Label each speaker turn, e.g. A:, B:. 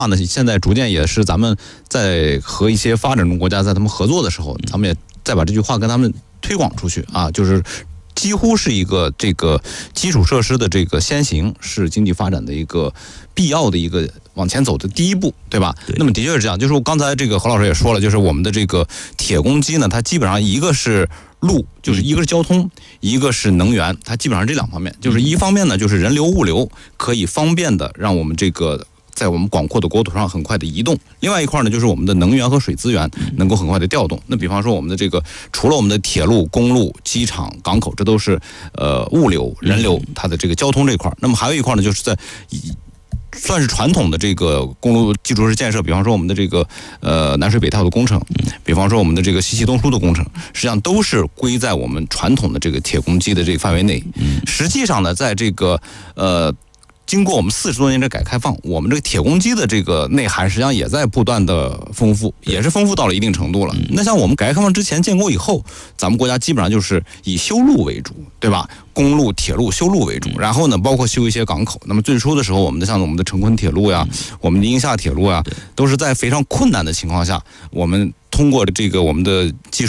A: 呢，现在逐渐也是咱们在和一些发展中国家在他们合作的时候，咱们也再把这句话跟他们推广出去啊，就是几乎是一个这个基础设施的这个先行，是经济发展的一个必要的一个往前走的第一步，对吧？那么的确是这样，就是刚才这个何老师也说了，就是我们的这个铁公鸡呢，它基本上一个是路，就是一个是交通，一个是能源，它基本上这两方面，就是一方面呢，就是人流物流可以方便的让我们这个在我们广阔的国土上很快的移动，另外一块呢，就是我们的能源和水资源能够很快的调动。那比方说我们的这个，除了我们的铁路、公路、机场、港口，这都是物流、人流它的这个交通这块。那么还有一块呢，就是在算是传统的这个公路基础设施建设，比方说我们的这个南水北调的工程，比方说我们的这个西气东输的工程，实际上都是归在我们传统的这个铁公鸡的这个范围内。实际上呢，在这个经过我们40多年的改革开放，我们这个铁公鸡的这个内涵实际上也在不断的丰富，也是丰富到了一定程度了。那像我们改革开放之前建国以后，咱们国家基本上就是以修路为主，对吧？公路、铁路修路为主，然后呢，包括修一些港口。那么最初的时候，我们的像我们的成昆铁路呀，我们的宁夏铁路呀，都是在非常困难的情况下，我们通过这个我们的技术。